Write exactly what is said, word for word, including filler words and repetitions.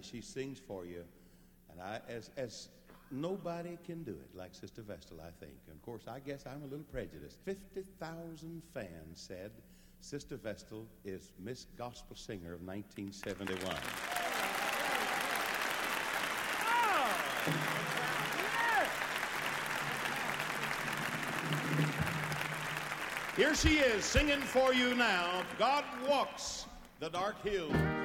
she sings for you. And I, as, as nobody can do it like Sister Vestal, I think. And of course, I guess I'm a little prejudiced. fifty thousand fans said Sister Vestal is Miss Gospel Singer of nineteen seventy-one. Here she is singing for you now. God Walks the Dark Hill.